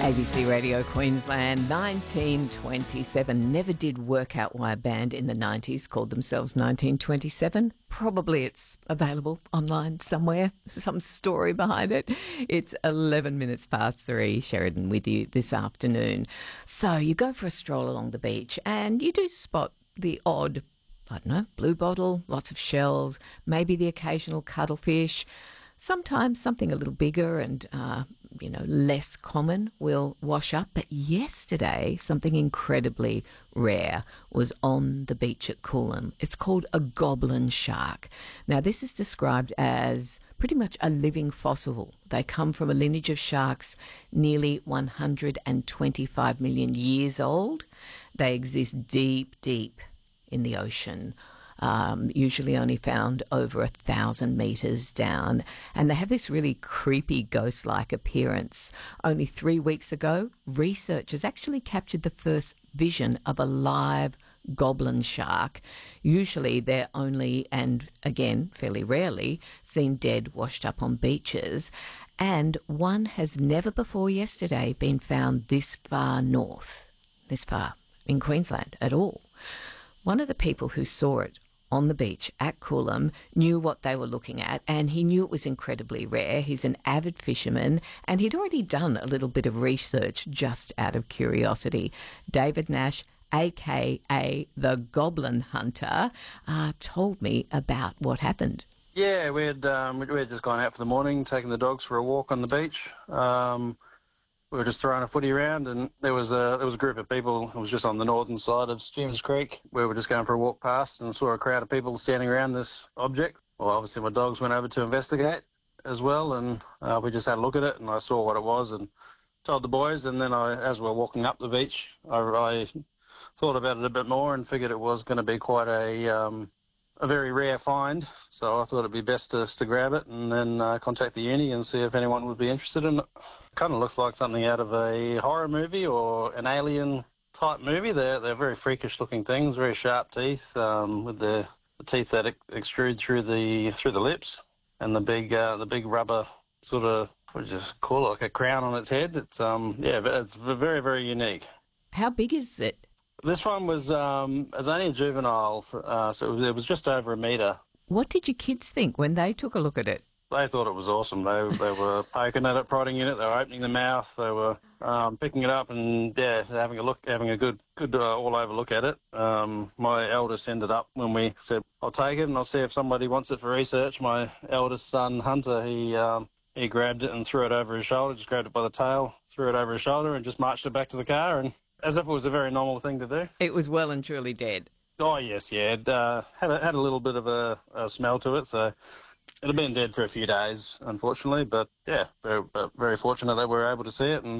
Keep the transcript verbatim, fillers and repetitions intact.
A B C Radio Queensland, nineteen twenty-seven. Never did work out why a band in the nineties called themselves nineteen twenty-seven. Probably it's available online somewhere, some story behind it. It's eleven minutes past three, Sheridan with you this afternoon. So you go for a stroll along the beach and you do spot the odd, I don't know, blue bottle, lots of shells, maybe the occasional cuttlefish. Sometimes something a little bigger and, uh, you know, less common will wash up. But yesterday, something incredibly rare was on the beach at Coolum. It's called a goblin shark. Now, this is described as pretty much a living fossil. They come from a lineage of sharks nearly one hundred twenty-five million years old. They exist deep, deep in the ocean. Um, usually only found over a thousand metres down. And they have this really creepy ghost-like appearance. Only three weeks ago, researchers actually captured the first vision of a live goblin shark. Usually they're only, and again, fairly rarely, seen dead washed up on beaches. And one has never before yesterday been found this far north, this far in Queensland at all. One of the people who saw it on the beach at Coolum knew what they were looking at, and he knew it was incredibly rare. He's an avid fisherman, and he'd already done a little bit of research just out of curiosity. David Nash, a k a the Goblin Hunter, uh, told me about what happened. Yeah, we had um, we had just gone out for the morning, taking the dogs for a walk on the beach. Um, we were just throwing a footy around, and there was a there was a group of people. It was just on the northern side of Stevens Creek. We were just going for a walk past and saw a crowd of people standing around this object. Well, obviously my dogs went over to investigate as well, and uh, we just had a look at it, and I saw what it was and told the boys. And then I, as we were walking up the beach, I, I thought about it a bit more and figured it was going to be quite a um, a very rare find. So I thought it'd be best to, to grab it and then uh, contact the uni and see if anyone would be interested in it. Kind of looks like something out of a horror movie or an alien type movie. They're they're very freakish looking things, very sharp teeth, um, with the, the teeth that extrude through the through the lips, and the big uh, the big rubber sort of, what do you just call it, like a crown on its head. It's um yeah, it's very very unique. How big is it? This one was um it was only a juvenile, uh, so it was, it was just over a metre. What did your kids think when they took a look at it? They thought it was awesome. They they were poking at it, prodding in it. They were opening the mouth. They were um, picking it up and yeah, having a look, having a good good uh, all over look at it. Um, my eldest ended up, when we said I'll take it and I'll see if somebody wants it for research. My eldest son Hunter, he um, he grabbed it and threw it over his shoulder. Just grabbed it by the tail, threw it over his shoulder, and just marched it back to the car, and as if it was a very normal thing to do. It was well and truly dead. Oh yes, yeah. It uh, had a, had a little bit of a, a smell to it, so. It had been dead for a few days, unfortunately, but yeah, very, very fortunate that we were able to see it. And